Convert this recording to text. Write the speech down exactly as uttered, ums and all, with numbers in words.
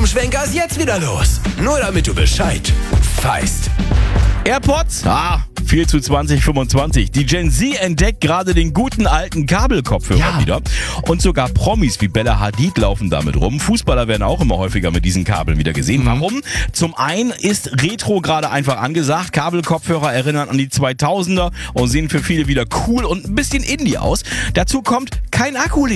Rundumschwenker ist jetzt wieder los. Nur damit du Bescheid weißt. AirPods? Ah, viel zu zwanzig fünfundzwanzig. Die Gen Z entdeckt gerade den guten alten Kabelkopfhörer Ja. wieder. Und sogar Promis wie Bella Hadid laufen damit rum. Fußballer werden auch immer häufiger mit diesen Kabeln wieder gesehen. Warum? Zum einen ist Retro gerade einfach angesagt. Kabelkopfhörer erinnern an die zweitausender und sehen für viele wieder cool und ein bisschen Indie aus. Dazu kommt kein Akku